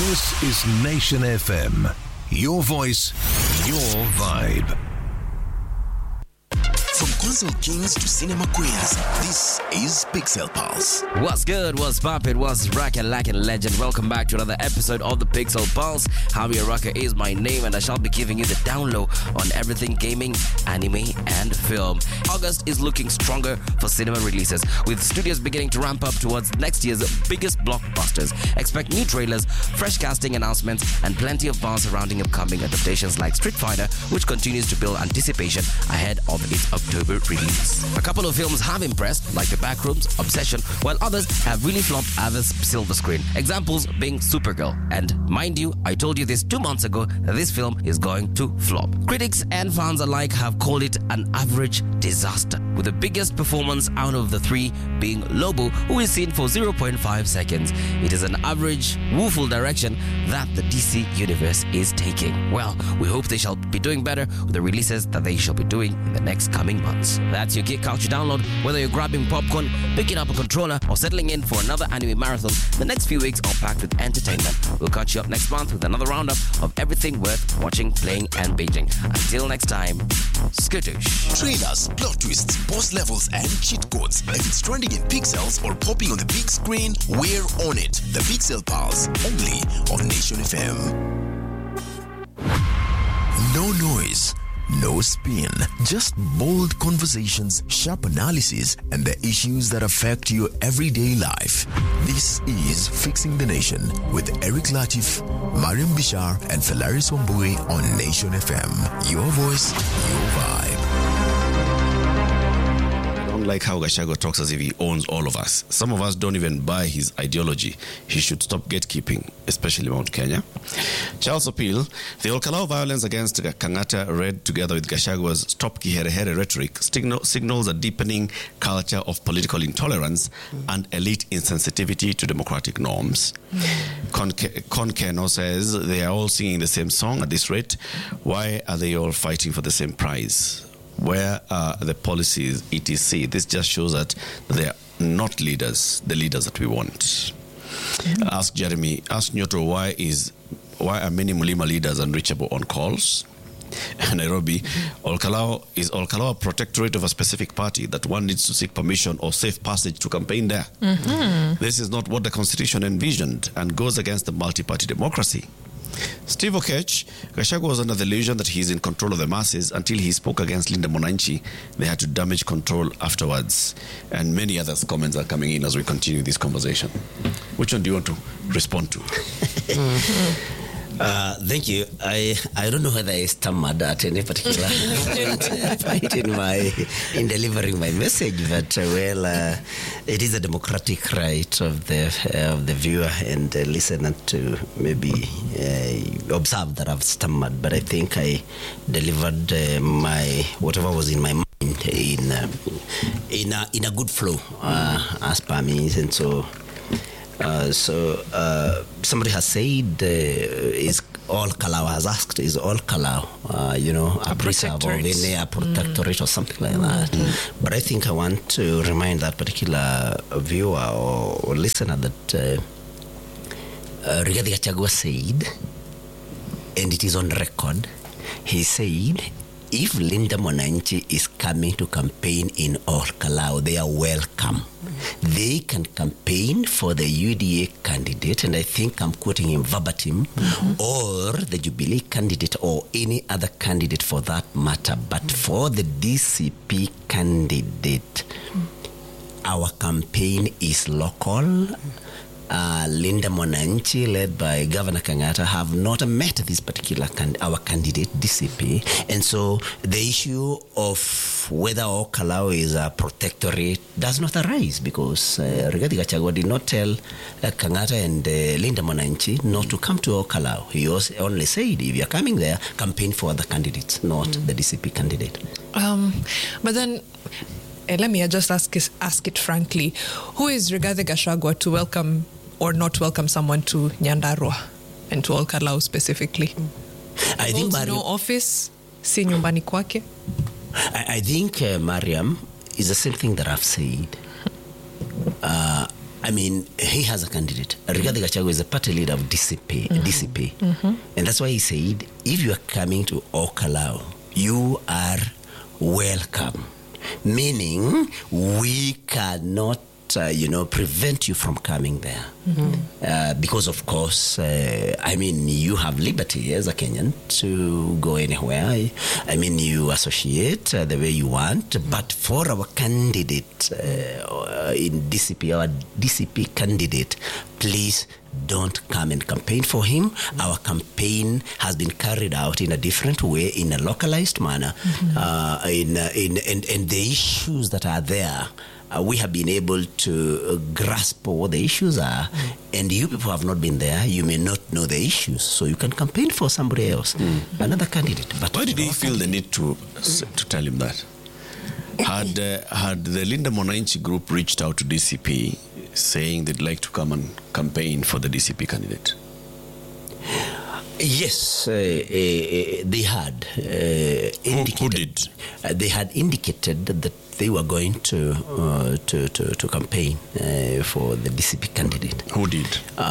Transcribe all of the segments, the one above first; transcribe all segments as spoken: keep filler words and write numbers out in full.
This is Nation F M. Your voice, your vibe. From console kings to cinema queens, this is Pixel Pulse. What's good? What's poppin'? What's rockin' lackin' legend? Welcome back to another episode of the Pixel Pulse. Javier Rocker is my name, and I shall be giving you the download on everything gaming, anime, and film. August is looking stronger for cinema releases, with studios beginning to ramp up towards next year's biggest blockbusters. Expect new trailers, fresh casting announcements, and plenty of buzz surrounding upcoming adaptations like Street Fighter, which continues to build anticipation ahead of its October release. A couple of films have impressed, like The Backrooms, Obsession, while others have really flopped at the silver screen. Examples being Supergirl. And mind you, I told you this two months ago that this film is going to flop. Critics and fans alike have called it an average disaster, with the biggest performance out of the three being Lobo, who is seen for zero point five seconds. It is an average, woeful direction that the D C universe is taking. Well, we hope they shall be doing better with the releases that they shall be doing in the next coming months. That's your Geek Culture download. Whether you're grabbing popcorn, picking up a controller, or settling in for another anime marathon, the next few weeks are packed with entertainment. We'll catch you up next month with another roundup of everything worth watching, playing, and binging. Until next time, skittish. Trailers, plot twists, boss levels, and cheat codes. If it's trending in pixels or popping on the big screen, we're on it. The Pixel Pulse, only on Nation F M. No noise. No spin, just bold conversations, sharp analysis, and the issues that affect your everyday life. This is Fixing the Nation with Eric Latif, Mariam Bishar, and Felaris Wambui on Nation F M. Your voice, your vibe. I don't like how Gachagua talks as if he owns all of us. Some of us don't even buy his ideology. He should stop gatekeeping, especially Mount Kenya. Charles Appeal, the Olkalau violence against Kangata, read together with Gachagua's Stop Kiherehere rhetoric, signal, signals a deepening culture of political intolerance mm. and elite insensitivity to democratic norms. Mm. Konkeno says they are all singing the same song at this rate. Why are they all fighting for the same prize? Where are the policies, et cetera? This just shows that they are not leaders, the leaders that we want. Mm-hmm. Ask Jeremy, ask Nyoto, why is why are many Mulima leaders unreachable on calls? Nairobi, mm-hmm. Olkalau, is Olkalau a protectorate of a specific party that one needs to seek permission or safe passage to campaign there? Mm-hmm. This is not what the Constitution envisioned and goes against the multi-party democracy. Steve Okech, Gachagua was under the illusion that he's in control of the masses until he spoke against Linda Mwananchi. They had to damage control afterwards. And many others comments are coming in as we continue this conversation. Which one do you want to respond to? mm-hmm. Uh, thank you. I I don't know whether I stammered at any particular point, point in my in delivering my message, but uh, well, uh, it is a democratic right of the uh, of the viewer and uh, listener to maybe uh, observe that I've stammered, but I think I delivered uh, my whatever was in my mind in uh, in a in a good flow uh, as per me, and so. Uh, so uh, somebody has said uh, is all Kalau has asked is all Kalau uh, you know a, a preserve of any a protectorate mm. or something like that. Mm. But I think I want to remind that particular viewer or, or listener that uh, uh, Rigathi Gachagua said, and it is on record, he said, if Linda Mwananchi is coming to campaign in All Kalau, they are welcome. Mm-hmm. They can campaign for the U D A candidate, and I think I'm quoting him verbatim, mm-hmm. or the Jubilee candidate, or any other candidate for that matter. But mm-hmm. for the D C P candidate, mm-hmm. our campaign is local. Mm-hmm. Uh, Linda Mwananchi, led by Governor Kangata, have not met this particular can- our candidate D C P, and so the issue of whether Olkalau is a protectorate does not arise because uh, Rigathi Gachagua did not tell uh, Kangata and uh, Linda Mwananchi not to come to Olkalau. He only said, if you're coming there, campaign for other candidates, not mm. the D C P candidate. Um, but then. Uh, let me just ask, ask it frankly. Who is Rigathi Gachagua to welcome or not welcome someone to Nyandarua and to Olkalau specifically? I think Mariam, no office, si nyumbani kwake. I, I think uh, Mariam is the same thing that I've said. Uh, I mean, he has a candidate. Rigathi Gachagua is a party leader of D C P. Mm-hmm. D C P. Mm-hmm. And that's why he said, if you are coming to Okalau, you are welcome. Meaning, we cannot Uh, you know, prevent you from coming there. Mm-hmm. Uh, because, of course, uh, I mean, you have liberty as a Kenyan to go anywhere. I, I mean, you associate uh, the way you want. Mm-hmm. But for our candidate uh, in D C P, our D C P candidate, please don't come and campaign for him. Mm-hmm. Our campaign has been carried out in a different way, in a localized manner, mm-hmm. uh, in, uh, in, and, and the issues that are there, Uh, we have been able to uh, grasp what the issues are, mm. and you people have not been there. You may not know the issues, so you can campaign for somebody else, mm. another candidate. But why did he feel the need to to tell him that? Had uh, had the Linda Mwananchi group reached out to D C P saying they'd like to come and campaign for the D C P candidate? Yes, uh, uh, they had uh, indicated. Who, who did? Uh, they had indicated that they were going to uh, to, to, to campaign uh, for the D C P candidate. Who did?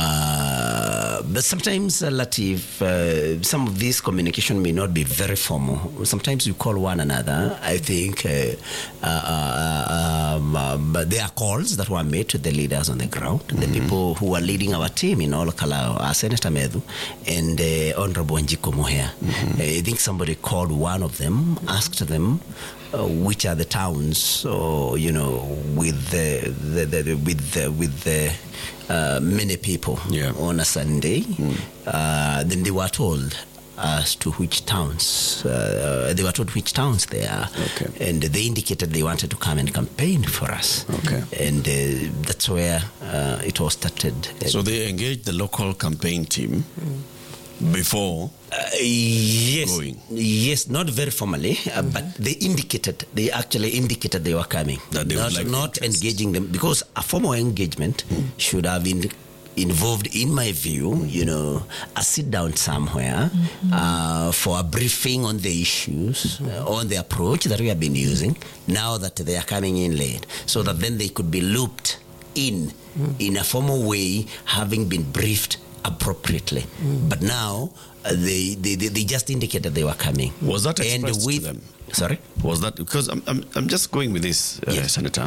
Uh, but sometimes, uh, Latif, uh, some of this communication may not be very formal. Sometimes you call one another. I think uh, uh, uh, um, uh, but there are calls that were made to the leaders on the ground, mm-hmm. the people who are leading our team in Olkalau, uh, Senator Medhu and uh, Honorable Njiko Moher. Mm-hmm. Uh, I think somebody called one of them, asked them, Uh, which are the towns, or you know, with the, the, the with the, with the uh, many people yeah. on a Sunday. Mm. Uh, then they were told as to which towns. Uh, they were told which towns they are, okay. and they indicated they wanted to come and campaign for us. Okay, and uh, that's where uh, it all started. So they engaged the local campaign team mm. before. Uh, yes, going. yes, not very formally, uh, mm-hmm. but they indicated, they actually indicated they were coming. That they not would like not engaging them, because a formal engagement mm. should have been involved, in my view, you know, a sit down somewhere mm-hmm. uh, for a briefing on the issues, mm-hmm. uh, on the approach that we have been using, now that they are coming in late, so that then they could be looped in mm. in a formal way, having been briefed appropriately. Mm. But now uh, they, they they just indicated they were coming. Was that expressed and with, to them? Sorry? Was that because I'm I'm, I'm just going with this, uh, yes. Senator?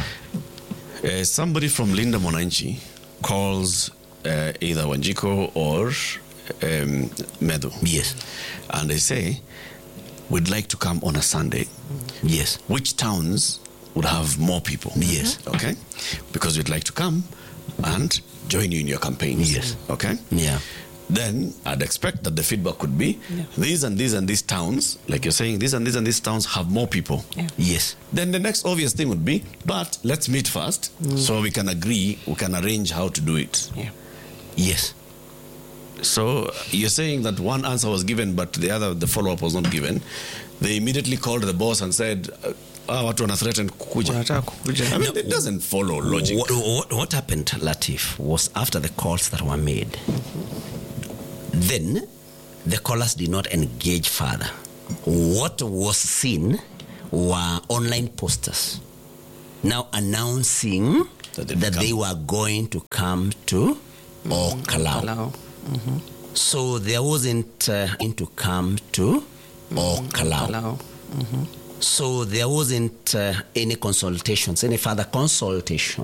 Uh, somebody from Linda Mwananchi calls uh, either Wanjiko or um, Medhu. Yes. And they say, we'd like to come on a Sunday. Yes. Which towns would have more people? Yes. Okay? Because we'd like to come and join you in your campaigns. Yes. Okay? Yeah. Then I'd expect that the feedback could be yeah. these and these and these towns, like you're saying, these and these and these towns have more people. Yeah. Yes. Then the next obvious thing would be, but let's meet first mm. so we can agree, we can arrange how to do it. Yeah. Yes. So you're saying that one answer was given, but the other, the follow-up was not given. They immediately called the boss and said, ah, watu wana threaten kukuja. I mean, it doesn't follow logic. What, what, what happened, Latif, was after the calls that were made, then the callers did not engage further. What was seen were online posters now announcing that, that they were going to come to mm-hmm. Okalau. Mm-hmm. So there wasn't uh, in to come to mm-hmm. Okalau. Mm-hmm. So there wasn't uh, any consultations, any further consultation